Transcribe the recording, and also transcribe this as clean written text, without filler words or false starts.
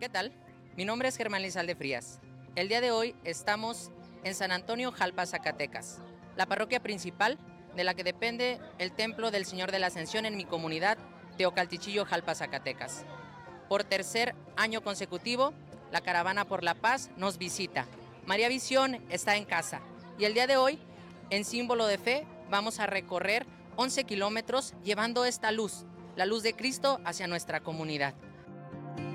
¿qué tal? Mi nombre es Germán Lizalde Frías. El día de hoy estamos en San Antonio, Jalpa, Zacatecas, la parroquia principal de la que depende el Templo del Señor de la Ascensión en mi comunidad, Teocaltichillo, Jalpa, Zacatecas. Por tercer año consecutivo, la Caravana por la Paz nos visita. María Visión está en casa y el día de hoy, en símbolo de fe, vamos a recorrer 11 kilómetros llevando esta luz, la luz de Cristo hacia nuestra comunidad.